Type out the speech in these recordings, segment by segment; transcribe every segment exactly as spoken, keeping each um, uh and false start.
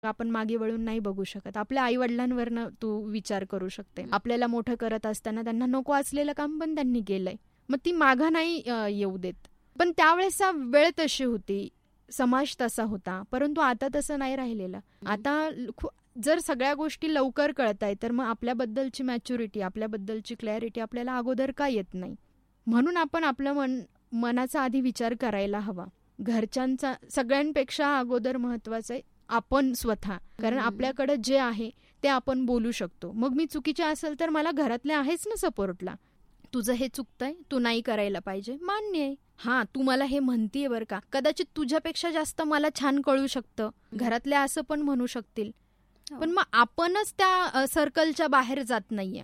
आपण मागे वळून नाही बघू शकत. आपल्या आई वडिलांवरनं तू विचार करू शकते. आपल्याला मोठं करत असताना त्यांना नको असलेलं काम पण त्यांनी केलंय, मग ती मागं नाही येऊ देत. पण त्यावेळेस वेळ तशी होती, समाज तसा होता, परंतु आता तसं नाही राहिलेलं. आता जर सगळ्या गोष्टी लवकर कळत आहे तर मग आपल्याबद्दलची मॅच्युरिटी, आपल्याबद्दलची क्लॅरिटी आपल्याला अगोदर का येत नाही? म्हणून आपण आपलं मन मनाचा आधी विचार करायला हवा. घरच्यांचा सगळ्यांपेक्षा अगोदर महत्वाचं आहे आपण स्वतः, कारण आपल्याकडे जे आहे ते आपण बोलू शकतो. मग मी चुकीचे असेल तर मला घरातले आहेच ना सपोर्टला, तुझं हे चुकतंय, तू नाही करायला पाहिजे, मान्य आहे. हा, तू मला हे म्हणतीये बरं का, कदाचित तुझ्यापेक्षा जास्त मला छान कळू शकतं, घरातले असं पण म्हणू शकतील, पण मग आपणच त्या सर्कलच्या बाहेर जात नाहीये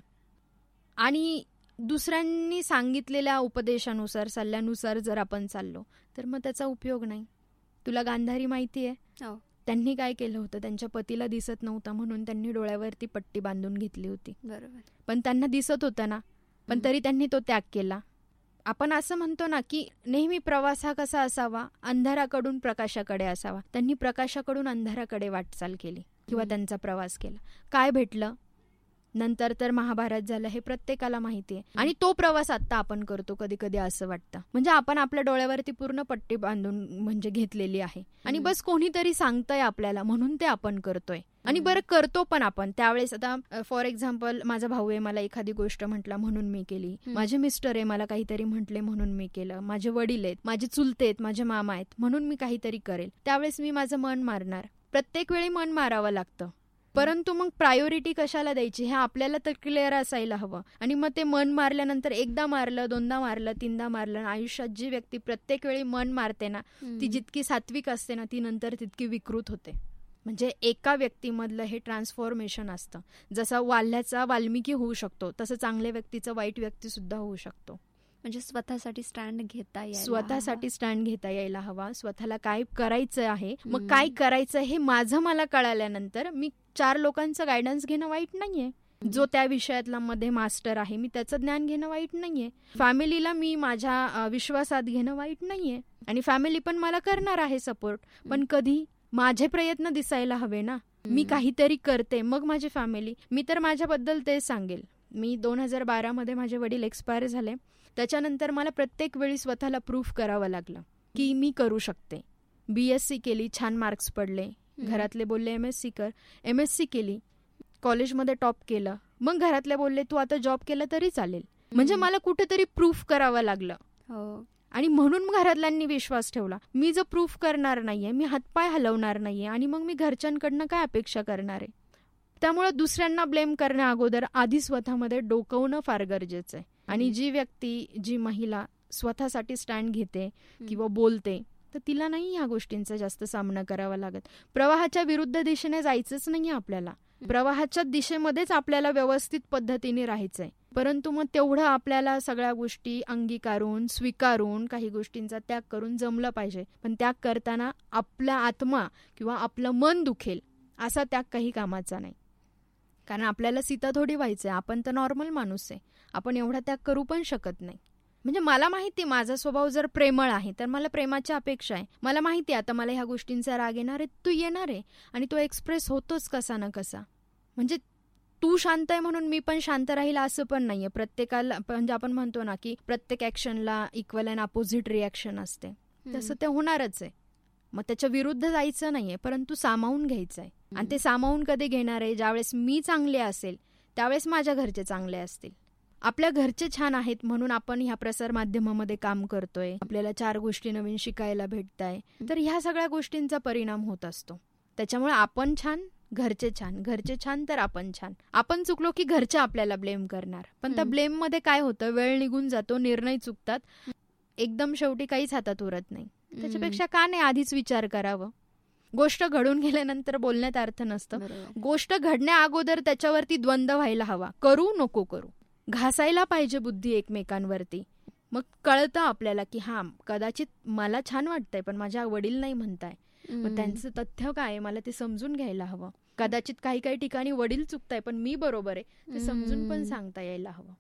आणि दुसऱ्यांनी सांगितलेल्या उपदेशानुसार, सल्ल्यानुसार जर आपण चाललो तर मग त्याचा उपयोग नाही. तुला गांधारी माहितीये, त्यांनी काय केलं होतं, त्यांच्या पतीला दिसत नव्हता म्हणून त्यांनी डोळ्यावरती पट्टी बांधून घेतली होती. बरोबर, पण त्यांना दिसत होतं ना, पण तरी त्यांनी तो त्याग केला. आपण असं म्हणतो ना की नेहमी प्रवास हा कसा असावा, अंधाराकडून प्रकाशाकडे असावा. त्यांनी प्रकाशाकडून अंधाराकडे वाटचाल केली किंवा त्यांचा प्रवास केला. काय भेटलं नंतर तर महाभारत झालं, हे प्रत्येकाला माहिती आहे. आणि तो प्रवास आता आपण करतो कधी कधी असं वाटतं, म्हणजे आपण आपल्या डोळ्यावरती पूर्ण पट्टी बांधून म्हणजे घेतलेली आहे आणि बस कोणीतरी सांगतंय आपल्याला म्हणून ते आपण करतोय. आणि बरं करतो पण आपण त्यावेळेस. आता फॉर एक्झाम्पल, माझा भाऊ आहे, मला एखादी गोष्ट म्हटला म्हणून मी केली. माझे मिस्टर आहे, मला काहीतरी म्हटले म्हणून मी केलं. माझे वडील आहेत, माझे चुलते आहेत, माझे मामा आहेत, म्हणून मी काहीतरी करेल. त्यावेळेस मी माझं मन मारणार. प्रत्येक वेळी मन मारावं लागतं, परंतु मग प्रायोरिटी कशाला द्यायची हे आपल्याला तर क्लिअर असायला हवं. आणि मग ते मन मारल्यानंतर एकदा मारलं, दोनदा मारलं, तीनदा मारलं, आयुष्यात जी व्यक्ती प्रत्येक वेळी मन मारते ना, ती जितकी सात्विक असते ना, ती नंतर तितकी विकृत होते. म्हणजे एका व्यक्तीमधलं हे ट्रान्सफॉर्मेशन असतं. जसा वाल्याचा वाल्मिकी होऊ शकतो, तसं चांगल्या व्यक्तीचं वाईट व्यक्ती सुद्धा होऊ शकतो. म्हणजे स्वतःसाठी स्टँड घेता यायला स्वतःसाठी स्टँड घेता यायला हवा. स्वतःला काय करायचं आहे, मग काय करायचं हे माझं मला कळाल्यानंतर मी चार लोकांचं गायडन्स घेणं वाईट नाहीये. जो त्या विषयातला मध्ये मास्टर आहे मी त्याचं ज्ञान घेणं वाईट नाहीये. फॅमिलीला मी माझ्या विश्वासात घेणं वाईट नाहीये आणि फॅमिली पण मला करणार आहे सपोर्ट. पण कधी माझे प्रयत्न दिसायला हवे ना, मी काहीतरी करते, मग माझी फॅमिली. मी तर माझ्याबद्दल ते सांगेल, मी दोन हजार बारा मध्ये माझे वडील एक्सपायर झाले. त्याच्यानंतर मला प्रत्येक वेळी स्वतःला प्रूफ करावं लागलं की मी करू शकते. बी एस सी केली, छान मार्क्स पडले, घरातले बोलले एम एस सी कर, एम एस सी केली, कॉलेजमध्ये टॉप केलं. मग घरातले बोलले तू आता जॉब केला तरी चालेल. म्हणजे मला कुठेतरी प्रूफ करावं लागलं. हो, आणि म्हणून घरातल्यांनी विश्वास ठेवला. मी जर प्रूफ करणार नाहीये, मी हातपाय हलवणार नाहीये, आणि मग मी घरच्यांकडनं काय अपेक्षा करणार आहे. त्यामुळे दुसऱ्यांना ब्लेम करण्या अगोदर आधी स्वतःमध्ये डोकवणं फार गरजेचं आहे. आणि जी व्यक्ती, जी महिला स्वतःसाठी स्टँड घेते किंवा बोलते, तर तिला नाही ह्या गोष्टींचा जास्त सामना करावा लागत. प्रवाहाच्या विरुद्ध दिशेने जायचंच नाहीये आपल्याला, प्रवाहाच्या दिशेमध्येच आपल्याला व्यवस्थित पद्धतीने राहायचंय. परंतु मग तेवढं आपल्याला सगळ्या गोष्टी अंगीकारून, स्वीकारून, काही गोष्टींचा त्याग करून जमलं पाहिजे. पण त्याग करताना आपला आत्मा किंवा आपलं मन दुखेल असा त्याग काही कामाचा नाही. कारण आपल्याला सीता थोडी व्हायचंय, आपण तर नॉर्मल माणूस आहे, आपण एवढा त्याग करू पण शकत नाही. म्हणजे मला माहिती माझा स्वभाव जर प्रेमळ आहे तर मला प्रेमाची अपेक्षा आहे. मला माहिती आता मला ह्या गोष्टींचा राग येणार आहे, तू येणार आहे, आणि तो एक्सप्रेस होतोच कसा ना कसा. म्हणजे तू शांत आहे म्हणून मी पण शांत राहील असं पण नाहीये. प्रत्येकाला म्हणजे आपण म्हणतो ना की प्रत्येक ऍक्शनला इक्वल अँड अपोजिट रिॲक्शन असते, तसं ते होणारच आहे. मग त्याच्या विरुद्ध जायचं नाहीये, परंतु सामावून घ्यायचं आहे. आणि ते सामावून कधी घेणार आहे, ज्यावेळेस मी चांगले असेल त्यावेळेस माझ्या घरचे चांगले असतील. आपल्या घरचे छान आहेत म्हणून आपण ह्या प्रसार माध्यमामध्ये काम करतोय, आपल्याला चार गोष्टी नवीन शिकायला भेटताय, तर ह्या सगळ्या गोष्टींचा परिणाम होत असतो. त्याच्यामुळे आपण छान, घरचे छान, घरचे छान तर आपण छान. आपण चुकलो की घरचे आपल्याला ब्लेम करणार, पण त्या ब्लेम मध्ये काय होतं, वेळ निघून जातो, निर्णय चुकतात, एकदम शेवटी काहीच हातात उरत नाही. त्याच्यापेक्षा का नाही आधीच विचार करावं. गोष्ट घडून गेल्यानंतर बोलण्यात अर्थ नसतं. गोष्ट घडण्या अगोदर त्याच्यावरती द्वंद्व व्हायला हवा, करू नको करू, घासायला पाहिजे बुद्धी एकमेकांवरती. मग कळतं आपल्याला की हा कदाचित मला छान वाटतंय पण माझ्या वडील नाही म्हणताय, मग त्यांचं तथ्य काय आहे मला ते समजून घ्यायला हवं. कदाचित काही काही ठिकाणी वडील चुकताय पण मी बरोबर आहे ते समजून पण सांगता यायला हवं.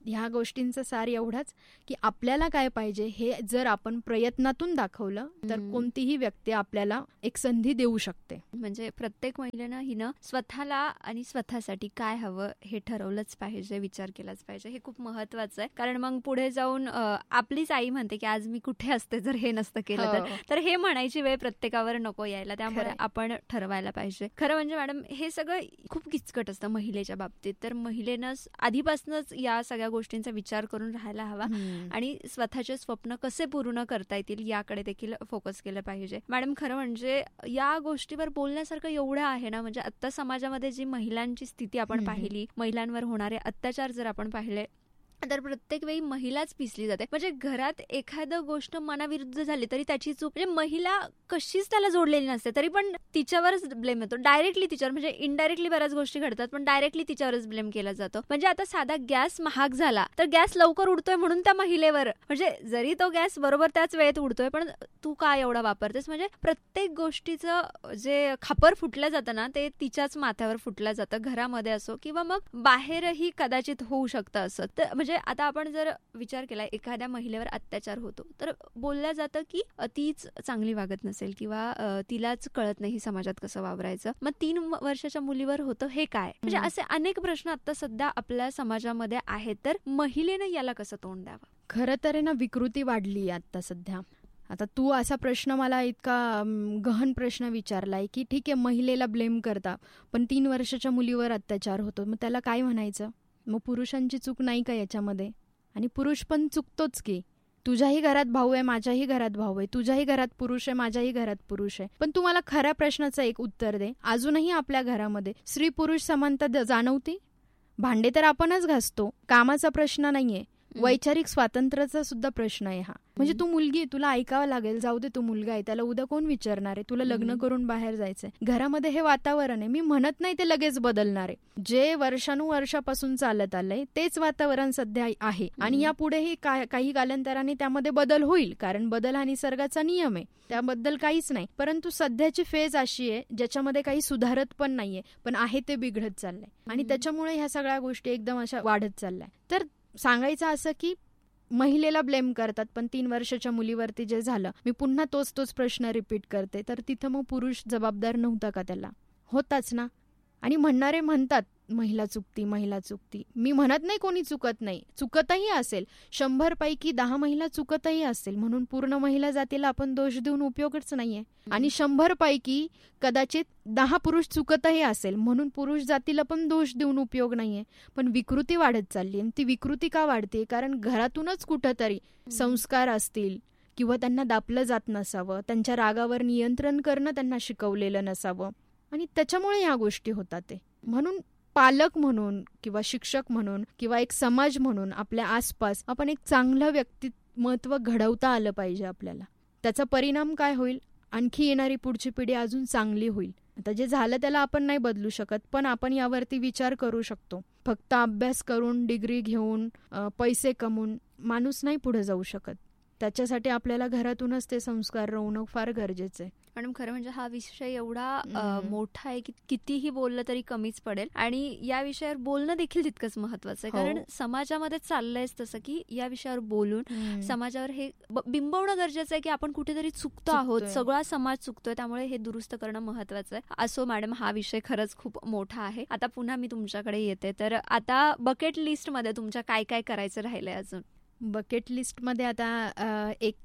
ह्या गोष्टींचा सार एवढाच की आपल्याला काय पाहिजे हे जर आपण प्रयत्नातून दाखवलं तर कोणतीही व्यक्ती आपल्याला एक संधी देऊ शकते. म्हणजे प्रत्येक महिलेनं हिनं स्वतःला आणि स्वतःसाठी काय हवं हे ठरवलंच पाहिजे, विचार केलाच पाहिजे. हे खूप महत्वाचं आहे. कारण मग पुढे जाऊन आपलीच आई म्हणते की आज मी कुठे असते जर हे नसतं केलं तर तर हे म्हणायची वेळ प्रत्येकावर नको यायला. त्यामुळे आपण ठरवायला पाहिजे. खरं म्हणजे मॅडम हे सगळं खूप किचकट असतं महिलेच्या बाबतीत. तर महिलेनं आधीपासूनच या सगळ्या गोष्टींचा विचार करून राहायला हवा आणि स्वतःचे स्वप्न कसे पूर्ण करता येतील याकडे देखील फोकस केलं पाहिजे. मॅडम खरं म्हणजे या गोष्टीवर बोलण्यासारखं एवढं आहे ना. म्हणजे आता समाजामध्ये जी महिलांची स्थिती आपण पाहिली, महिलांवर होणारे अत्याचार जर आपण पाहिले तर प्रत्येक वेळी महिलाच पिसली जाते. म्हणजे घरात एखादं गोष्ट मनाविरुद्ध झाली तरी त्याची चूक म्हणजे महिला कशीच त्याला जोडलेली नसते तरी पण तिच्यावरच ब्लेम येतो. डायरेक्टली तिच्यावर म्हणजे इनडायरेक्टली बऱ्याच गोष्टी घडतात पण डायरेक्टली तिच्यावरच ब्लेम केला जातो. म्हणजे आता साधा गॅस महाग झाला तर गॅस लवकर उडतोय म्हणून त्या महिलेवर, म्हणजे जरी तो गॅस बरोबर त्याच वेळेत उडतोय पण तू काय एवढा वापरतेस. म्हणजे प्रत्येक गोष्टीचं जे खापर फुटलं जातं ना ते तिच्याच माथ्यावर फुटलं जातं, घरामध्ये असो किंवा मग बाहेरही कदाचित होऊ शकतं असं. तर म्हणजे आता आपण जर विचार केला एखाद्या महिलेवर अत्याचार होतो तर बोललं जातं की तीच चांगली वागत नसेल किंवा तिलाच कळत नाही समाजात कसं वावरायचं. मग तीन वर्षाच्या मुलीवर होतं हे काय. म्हणजे असे अनेक प्रश्न आता सध्या आपल्या समाजामध्ये आहेत. तर महिलेनं याला कसं तोंड द्यावं. खरं तर ना विकृती वाढली आता सध्या. आता तू असा प्रश्न मला इतका गहन प्रश्न विचारलाय की ठीक आहे महिलेला ब्लेम करता पण तीन वर्षाच्या मुलीवर अत्याचार होतो मग त्याला काय म्हणायचं. मग पुरुषांची चूक नाही का याच्यामध्ये. आणि पुरुष पण चुकतोच की. तुझ्याही घरात भाऊ आहे, माझ्याही घरात भाऊ आहे, तुझ्याही घरात पुरुष आहे, माझ्याही घरात पुरुष आहे. पण तू मला खऱ्या प्रश्नाचं एक उत्तर दे. अजूनही आपल्या घरामध्ये स्त्री पुरुष समानता जाणवती. भांडे तर आपणच घासतो, कामाचा प्रश्न नाहीये. वैचारिक स्वातंत्र्याचा सुद्धा प्रश्न आहे हा. म्हणजे तू मुलगी तुला ऐकावं लागेल, जाऊ दे तू मुलगा आहे त्याला उद्या कोण विचारणार आहे, तुला लग्न करून बाहेर जायचंय. घरामध्ये हे वातावरण आहे. मी म्हणत नाही ते लगेच बदलणार आहे. जे वर्षानुवर्षापासून चालत आलंय तेच वातावरण सध्या आहे आणि यापुढेही काही कालांतराने त्यामध्ये बदल होईल कारण बदल हा निसर्गाचा नियम आहे, त्याबद्दल काहीच नाही. परंतु सध्याची फेज अशी आहे ज्याच्यामध्ये काही सुधारत पण नाहीये पण आहे ते बिघडत चाललंय आणि त्याच्यामुळे ह्या सगळ्या गोष्टी एकदम अशा वाढत चालल्या. तर सांगायचं असं की महिलेला ब्लेम करतात पण तीन वर्षाच्या मुलीवरती जे झालं मी पुन्हा तोच तोच प्रश्न रिपीट करते तर तिथं मग पुरुष जबाबदार नव्हता का. त्याला होताच ना. आणि म्हणणारे म्हणतात महिला चुकती महिला चुकती. मी म्हणत नाही कोणी चुकत नाही, चुकतही असेल. शंभर पैकी दहा महिला चुकतही असेल म्हणून पूर्ण महिला जातीला आपण दोष देऊन उपयोगच नाहीये. आणि शंभर पैकी कदाचित दहा पुरुष चुकतही असेल म्हणून पुरुष जातीला पण दोष देऊन उपयोग नाहीये. पण विकृती वाढत चालली आणि ती विकृती का वाढते कारण घरातूनच कुठंतरी संस्कार असतील किंवा त्यांना दापलं जात नसावं, त्यांच्या रागावर नियंत्रण करणं त्यांना शिकवलेलं नसावं आणि त्याच्यामुळे ह्या गोष्टी होतात. म्हणून पालक म्हणून किंवा शिक्षक म्हणून किंवा एक समाज म्हणून आपल्या आसपास आपण एक चांगलं व्यक्तिमत्व घडवता आलं पाहिजे आपल्याला. त्याचा परिणाम काय होईल, आणखी येणारी पुढची पिढी अजून चांगली होईल. आता जे झालं त्याला आपण नाही बदलू शकत पण आपण यावरती विचार करू शकतो. फक्त अभ्यास करून डिग्री घेऊन पैसे कमवून माणूस नाही पुढे जाऊ शकत. त्याच्यासाठी आपल्याला घरातूनच ते संस्कार रोवणं फार गरजेचं आहे. मॅडम खरं म्हणजे हा विषय एवढा मोठा आहे की कितीही बोललं तरी कमीच पडेल आणि या विषयावर बोलणं देखील तितकंच महत्वाचं आहे. कारण समाजामध्ये चाललंयच तसं की या विषयावर बोलून समाजावर हे बिंबवणं गरजेचं आहे की आपण कुठेतरी चुकतो आहोत, सगळा समाज चुकतोय, त्यामुळे हे दुरुस्त करणं महत्वाचं आहे. असो मॅडम हा विषय खरंच खूप मोठा आहे. आता पुन्हा मी तुमच्याकडे येते. तर आता बकेट लिस्ट मध्ये तुमच्या काय काय करायचं राहिलंय अजून. बकेट लिस्टमध्ये आता एक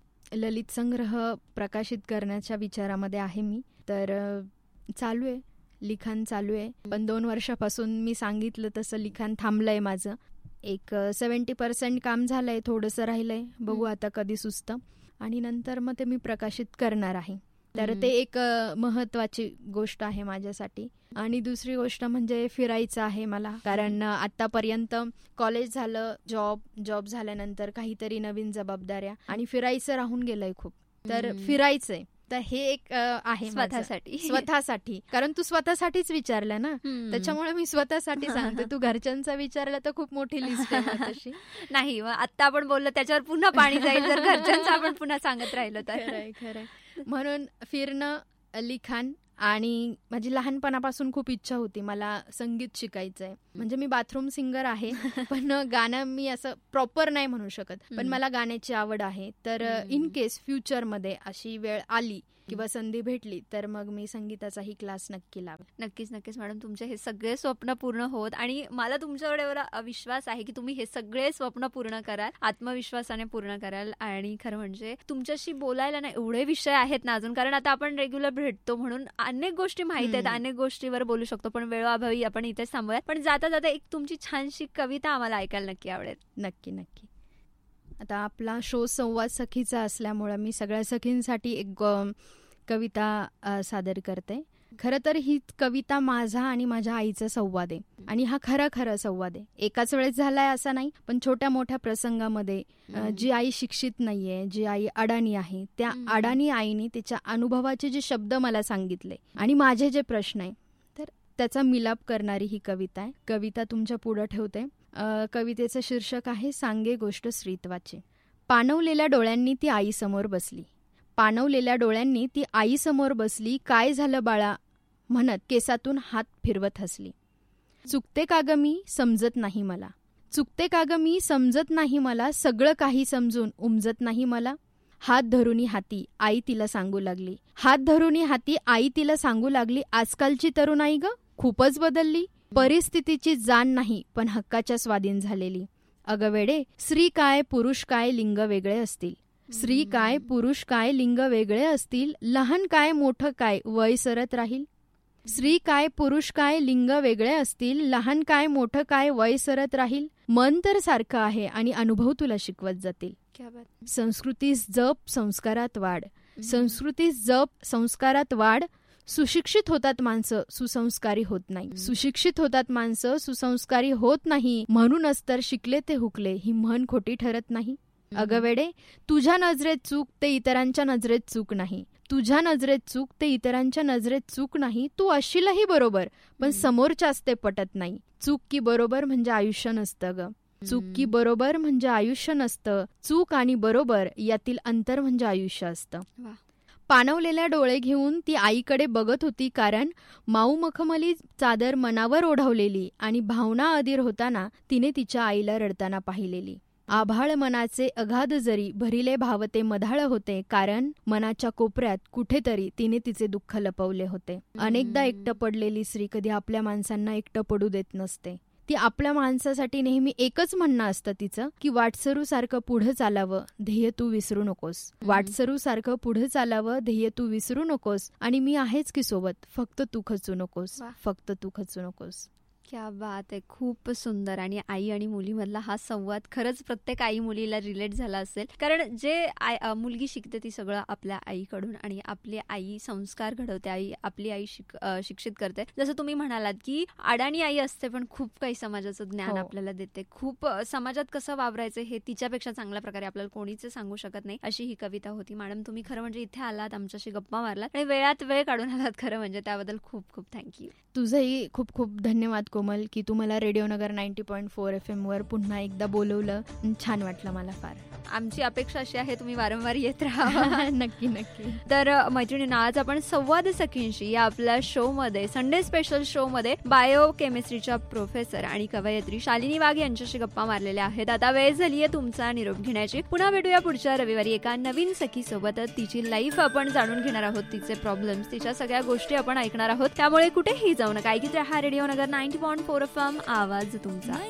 ललित संग्रह प्रकाशित करण्याच्या विचारामध्ये आहे मी. तर चालू आहे लिखाण चालू आहे पण दोन वर्षापासून मी सांगितलं तसं लिखाण थांबलंय माझं. एक सेवन्टी पर्सेंट काम झालंय, थोडंसं राहिलंय, बघू आता कधी सुचतं आणि नंतर मग ते मी प्रकाशित करणार आहे. तर ते एक महत्वाची गोष्ट आहे माझ्यासाठी. आणि दुसरी गोष्ट म्हणजे फिरायचं आहे मला कारण आतापर्यंत कॉलेज झालं, जॉब जॉब झाल्यानंतर काहीतरी नवीन जबाबदाऱ्या आणि फिरायचं राहून गेलंय खूप. तर फिरायचंय तर हे एक आहे स्वतःसाठी स्वतःसाठी कारण तू स्वतःसाठीच विचारलं ना त्याच्यामुळे मी स्वतःसाठी सांगते. तू घरच्यांचा विचारलं तर खूप मोठी लिस्ट आहे तशी नाही. आता आपण बोललो त्याच्यावर पुन्हा पाणी जाईल जर घरच्यांचं आपण पुन्हा सांगत राहिलो तर. खरंय खरंय. म्हणून फिरणं, लिखाण आणि माझी लहानपणापासून खूप इच्छा होती मला संगीत शिकायचंय. म्हणजे मी बाथरूम सिंगर आहे पण गाणं मी असं प्रॉपर नाही म्हणू शकत, पण मला गाण्याची आवड आहे. तर इन केस फ्युचरमध्ये अशी वेळ आली किंवा संधी भेटली तर मग मी संगीताचाही क्लास नक्की लावेल. नक्कीच नक्कीच मॅडम, तुमचे हे सगळे स्वप्न पूर्ण होत आणि मला तुमच्यावर एवढा विश्वास आहे की तुम्ही हे सगळे स्वप्न पूर्ण कराल, आत्मविश्वासाने पूर्ण कराल. आणि खरं म्हणजे तुमच्याशी बोलायला ना एवढे विषय आहेत ना अजून, कारण आता आपण रेग्युलर भेटतो म्हणून अनेक गोष्टी माहित आहेत, अनेक गोष्टीवर बोलू शकतो, पण वेळोअभावी आपण इथेच थांबूयात. पण जाता जाता एक तुमची छानशी कविता आम्हाला ऐकायला नक्की आवडेल. नक्की नक्की. आता आपला शो संवाद सखीचा असल्यामुळे मी सगळ्या सखींसाठी एक कविता सादर करते. खरं तर ही कविता माझा आणि माझ्या आईचा संवाद आहे आणि हा खरा खरा संवाद आहे. एकाच वेळेस झालाय असा नाही, पण छोट्या मोठ्या प्रसंगामध्ये जी आई शिक्षित नाहीये, जी आई अडाणी आहे, त्या अडाणी आईने तिच्या अनुभवाचे जे शब्द मला सांगितले आणि माझे जे प्रश्न आहे तर त्याचा मिलाप करणारी ही कविता आहे. कविता तुमच्या पुढे ठेवते. कवितेचं शीर्षक आहे सांगे गोष्ट स्त्रीत्वाची. पाणवलेल्या डोळ्यांनी ती आई समोर बसली, पाणवलेल्या डोळ्यांनी ती आई समोर बसली. काय झालं बाळा म्हणत केसातून हात फिरवत हसली. चुकते का ग मी समजत नाही मला, चुकते का ग मी समजत नाही मला, सगळं काही समजून उमजत नाही मला. हात धरुनी हाती आई तिला सांगू लागली, हात धरुनी हाती आई तिला सांगू लागली. आजकालची तरुणाई ग खूपच बदलली, परिस्थितीची जाण नाही पण हक्काच्या स्वाधीन झालेली. अगं वेडे, स्त्री काय पुरुष काय लिंग वेगळे असतील, स्त्री काय पुरुष काय लिंग वेगळे असतील, लहान काय मोठं काय वय सरत राहील. स्त्री काय पुरुष काय लिंग वेगळे असतील, लहान काय मोठं काय वय सरत राहील. मन तर सारखं आहे आणि अनुभव तुला शिकवत जातील. संस्कृतीस जप संस्कारात वाढ, संस्कृतीस जप संस्कारात वाढ. सुशिक्षित होतात माणसं सुसंस्कारी होत नाही, सुशिक्षित होतात माणसं सुसंस्कारी होत नाही. म्हणूनच तर शिकले ते हुकले ही म्हण खोटी ठरत नाही. अगं वेडे, तुझ्या नजरेत चूक ते इतरांच्या नजरेत चूक नाही, तुझ्या नजरेत चूक ते इतरांच्या नजरेत चूक नाही. तू असशीलही बरोबर पण समोरच्याच ते पटत नाही. चूक की बरोबर म्हणजे आयुष्य नसतं ग, चूक की बरोबर म्हणजे आयुष्य नसतं. चूक आणि बरोबर यातील अंतर म्हणजे आयुष्य असतं. पाणवलेल्या डोळे घेऊन ती आईकडे बघत होती, कारण माऊ मखमली चादर मनावर ओढवलेली आणि भावना अधीर होताना तिने तिच्या आईला रडताना पाहिलेली. आभाळ मनाचे अगाध जरी भरिले भावते मधाळ होते, कारण मनाच्या कोपऱ्यात कुठेतरी तिने तिचे दुःख लपवले होते. अनेकदा एकटं पडलेली स्त्री कधी आपल्या माणसांना एकटं पडू देत नसते. ती आपल्या माणसासाठी नेहमी एकच म्हणणं असतं तिचं की वाटसरू सारखं पुढे चालावं, ध्येय तू विसरू नकोस. वाटसरू सारखं पुढे चालावं, ध्येय तू विसरू नकोस. आणि मी आहेच की सोबत, फक्त तू खचू नकोस, फक्त तू खचू नकोस. क्या बात आहे, खूप सुंदर. आणि आई आणि मुलीमधला हा संवाद खरंच प्रत्येक आई मुलीला रिलेट झाला असेल, कारण जे आई मुलगी शिकते ती सगळं आपल्या आईकडून, आणि आपली आई संस्कार घडवते, आई आपली आई शिक शिक्षित करते. जसं तुम्ही म्हणालात की अडाणी आई असते पण खूप काही समाजाचं ज्ञान आपल्याला देते, खूप समाजात कसं वावरायचं हे तिच्यापेक्षा चांगल्या प्रकारे आपल्याला कोणीच सांगू शकत नाही, अशी ही कविता होती. मॅडम तुम्ही खरं म्हणजे इथे आलात, आमच्याशी गप्पा मारलात आणि वेळात वेळ काढून आलात, खरं म्हणजे त्याबद्दल खूप खूप थँक्यू. तुझंही खूप खूप धन्यवाद कोमल की तू मला रेडिओ नगर ninety point four F M वर पुन्हा एकदा बोलवलं. छान वाटलं मला फार. आमची अपेक्षा अशी आहे तुम्ही वारंवार येत राहा. नक्की नक्की. तर मैत्रिणींनो, आज आपण संवाद सखींशी या आपल्या शो मध्ये, संडे स्पेशल शो मध्ये बायो केमिस्ट्रीच्या प्रोफेसर आणि कवयित्री शालिनी वाघ यांच्याशी गप्पा मारलेल्या आहेत. आता वेळ झाली आहे तुमचा निरोप घेण्याची. पुन्हा भेटूया पुढच्या रविवारी एका नवीन सखी सोबत. तिची लाईफ आपण जाणून घेणार आहोत, तिचे प्रॉब्लेम्स, तिच्या सगळ्या गोष्टी आपण ऐकणार आहोत. त्यामुळे कुठेही जाऊ नका, ऐकत राहा रेडिओ नगर ninety point four F M, आवाज तुमचा.